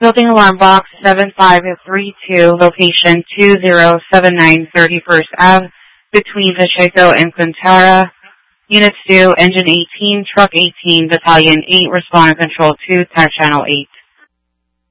Building Alarm Box 7532, location 2079 31st Ave, between Pacheco and Quintara. Units 2, Engine 18, Truck 18, Battalion 8, Responder Control 2, Tech Channel 8.